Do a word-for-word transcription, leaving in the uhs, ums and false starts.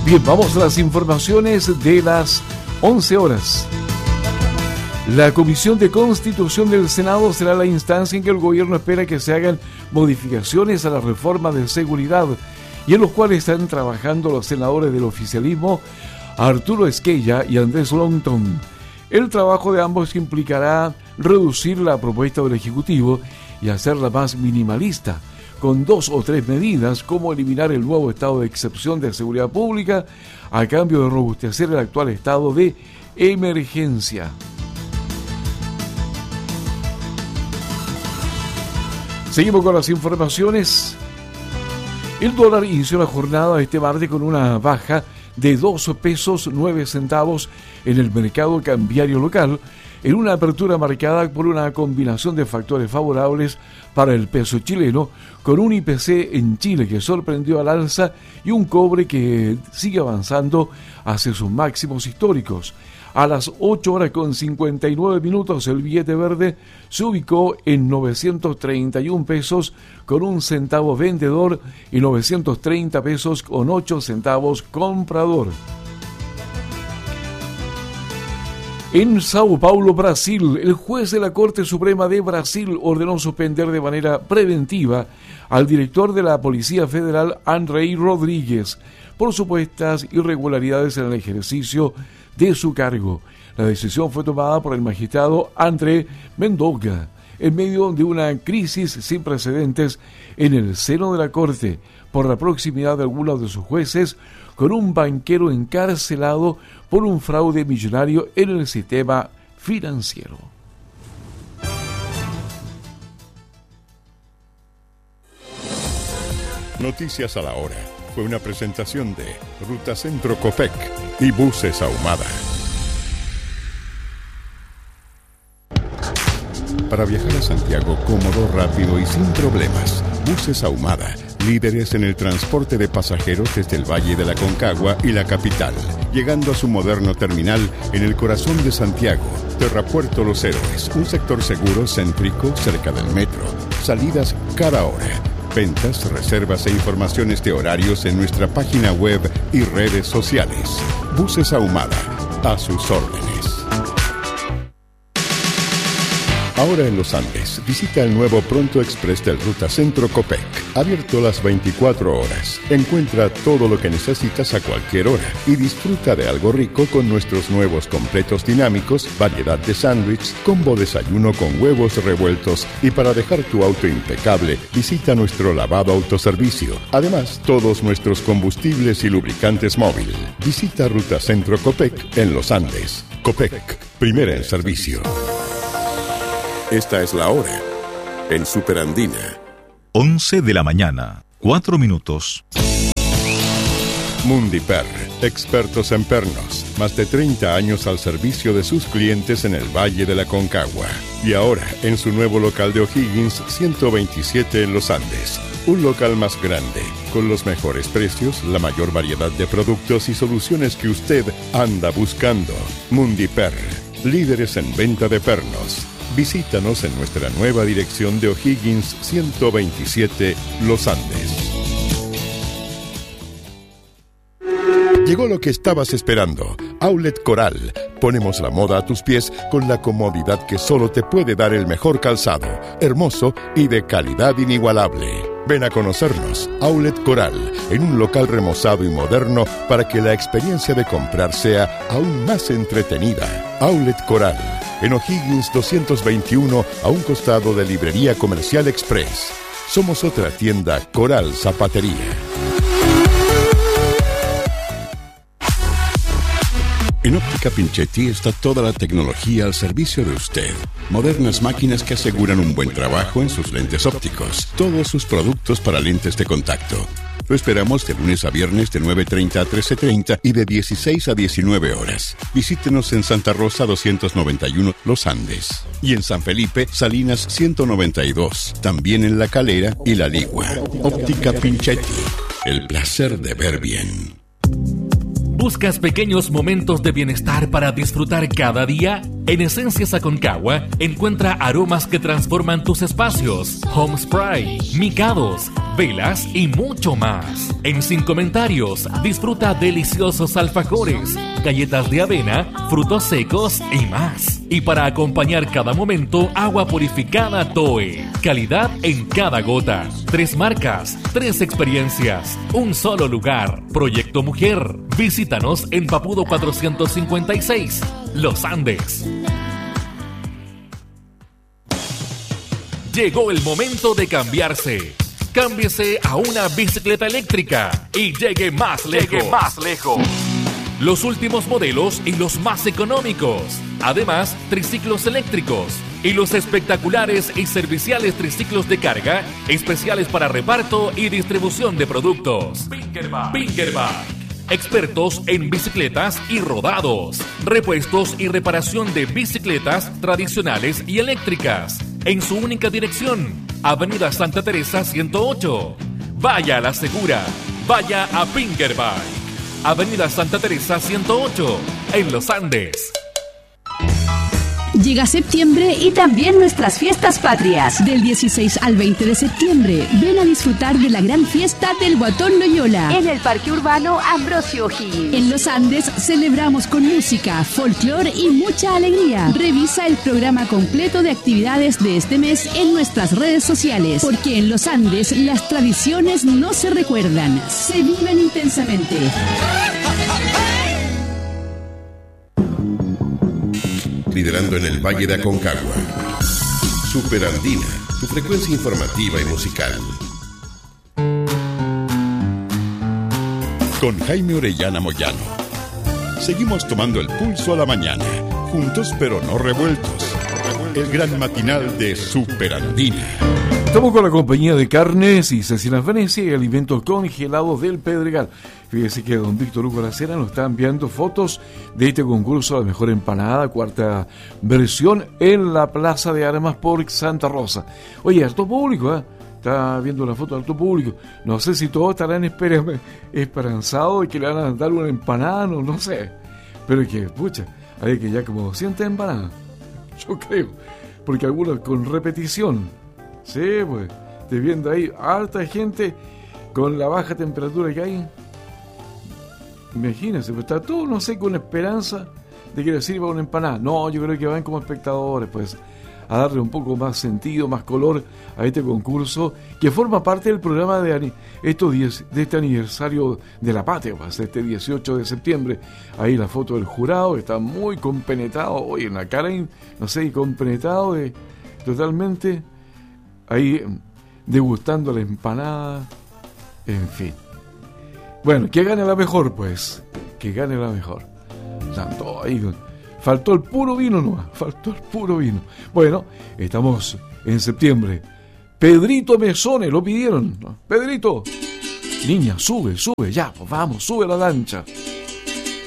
Bien, vamos a las informaciones de las once horas. La Comisión de Constitución del Senado será la instancia en que el gobierno espera que se hagan modificaciones a la reforma de seguridad y en los cuales están trabajando los senadores del oficialismo Arturo Esquella y Andrés Longton. El trabajo de ambos implicará reducir la propuesta del Ejecutivo y hacerla más minimalista, con dos o tres medidas como eliminar el nuevo estado de excepción de seguridad pública a cambio de robustecer el actual estado de emergencia. Seguimos con las informaciones. El dólar inició la jornada este martes con una baja de dos pesos nueve centavos en el mercado cambiario local, en una apertura marcada por una combinación de factores favorables para el peso chileno, con un I P C en Chile que sorprendió al alza y un cobre que sigue avanzando hacia sus máximos históricos. A las ocho horas con cincuenta y nueve minutos el billete verde se ubicó en novecientos treinta y un pesos con un centavo vendedor y novecientos treinta pesos con ocho centavos comprador. En Sao Paulo, Brasil, el juez de la Corte Suprema de Brasil ordenó suspender de manera preventiva al director de la Policía Federal, Andrei Rodríguez, por supuestas irregularidades en el ejercicio de su cargo. La decisión fue tomada por el magistrado André Mendoza en medio de una crisis sin precedentes en el seno de la Corte por la proximidad de algunos de sus jueces con un banquero encarcelado por un fraude millonario en el sistema financiero. Noticias a la hora. Fue una presentación de Ruta Centro Copec y Buses Ahumada. Para viajar a Santiago cómodo, rápido y sin problemas, Buses Ahumada, líderes en el transporte de pasajeros desde el Valle de la Concagua y la capital, llegando a su moderno terminal en el corazón de Santiago, Terrapuerto Los Héroes, un sector seguro, céntrico, cerca del metro, salidas cada hora. Ventas, reservas e informaciones de horarios en nuestra página web y redes sociales. Buses Ahumada, a sus órdenes. Ahora en los Andes, visita el nuevo Pronto Express del Ruta Centro Copec, abierto las veinticuatro horas. Encuentra todo lo que necesitas a cualquier hora y disfruta de algo rico con nuestros nuevos completos dinámicos, variedad de sándwich, combo desayuno con huevos revueltos y para dejar tu auto impecable, visita nuestro lavado autoservicio. Además, todos nuestros combustibles y lubricantes móvil. Visita Ruta Centro Copec en los Andes. Copec, primera en servicio. Esta es la hora en Superandina. once de la mañana, cuatro minutos. Mundiper, expertos en pernos. Más de treinta años al servicio de sus clientes en el Valle de la Concagua. Y ahora en su nuevo local de O'Higgins ciento veintisiete en Los Andes. Un local más grande, con los mejores precios, la mayor variedad de productos y soluciones que usted anda buscando. Mundiper, líderes en venta de pernos. Visítanos en nuestra nueva dirección de O'Higgins ciento veintisiete, Los Andes. Llegó lo que estabas esperando. Outlet Coral. Ponemos la moda a tus pies con la comodidad que solo te puede dar el mejor calzado, hermoso y de calidad inigualable. Ven a conocernos, Outlet Coral, en un local remozado y moderno para que la experiencia de comprar sea aún más entretenida. Outlet Coral, en O'Higgins doscientos veintiuno, a un costado de Librería Comercial Express. Somos otra tienda Coral Zapatería. En Óptica Pinchetti está toda la tecnología al servicio de usted. Modernas máquinas que aseguran un buen trabajo en sus lentes ópticos. Todos sus productos para lentes de contacto. Lo esperamos de lunes a viernes de nueve treinta a trece treinta y de dieciséis a diecinueve horas. Visítenos en Santa Rosa doscientos noventa y uno, Los Andes. Y en San Felipe, Salinas ciento noventa y dos. También en La Calera y La Ligua. Óptica Pinchetti. El placer de ver bien. ¿Buscas pequeños momentos de bienestar para disfrutar cada día? En Esencias Aconcagua encuentra aromas que transforman tus espacios, home spray, micados, velas y mucho más. En Sin Comentarios disfruta deliciosos alfajores, galletas de avena, frutos secos y más. Y para acompañar cada momento, agua purificada Toe. Calidad en cada gota. Tres marcas, tres experiencias, un solo lugar. Proyecto Mujer. Visítanos en Papudo cuatrocientos cincuenta y seis, Los Andes. Llegó el momento de cambiarse. Cámbiese a una bicicleta eléctrica y llegue más lejos. Llegue más lejos. Los últimos modelos y los más económicos. Además, triciclos eléctricos y los espectaculares y serviciales triciclos de carga, especiales para reparto y distribución de productos. Pinkerback. Pinkerback. Expertos en bicicletas y rodados. Repuestos y reparación de bicicletas tradicionales y eléctricas. En su única dirección, Avenida Santa Teresa ciento ocho. Vaya a la segura. Vaya a Pinkerback. Avenida Santa Teresa ciento ocho, en Los Andes. Llega septiembre y también nuestras fiestas patrias. Del dieciséis al veinte de septiembre, ven a disfrutar de la gran fiesta del Guatón Loyola en el Parque Urbano Ambrosio O'Higgins. En Los Andes celebramos con música, folclore y mucha alegría. Revisa el programa completo de actividades de este mes en nuestras redes sociales, porque en Los Andes las tradiciones no se recuerdan, se viven intensamente. Liderando en el Valle de Aconcagua. Super Andina, tu frecuencia informativa y musical. Con Jaime Orellana Moyano. Seguimos tomando el pulso a la mañana, juntos pero no revueltos. El gran matinal de Super Andina. Estamos con la compañía de carnes y Cecinas Venecia y alimentos congelados del Pedregal. Fíjese que don Víctor Hugo Lacera nos está enviando fotos de este concurso a la mejor empanada, cuarta versión en la Plaza de Armas por Santa Rosa. Oye, harto público, ¿eh? Está viendo la foto de harto público. No sé si todos estarán esper- esperanzados de que le van a dar una empanada, no, no sé. Pero es que, pucha, hay que ya como doscientas empanadas. Yo creo. Porque algunas con repetición. Sí, pues, estoy viendo ahí harta gente con la baja temperatura que hay. Imagínense, pues está todo, no sé, con esperanza de que les sirva una empanada. No, yo creo que van como espectadores, pues, a darle un poco más sentido, más color a este concurso, que forma parte del programa de, estos diez, de este aniversario de la patria, pues, este dieciocho de septiembre. Ahí la foto del jurado, que está muy compenetrado, oye, en la cara, no sé, compenetrado de, totalmente... Ahí degustando la empanada, en fin. Bueno, que gane la mejor, pues. Que gane la mejor. Tanto ahí. Faltó el puro vino nomás. Faltó el puro vino. Bueno, estamos en septiembre. Pedrito Mesones, lo pidieron. Pedrito. Niña, sube, sube, ya, pues vamos, sube la lancha.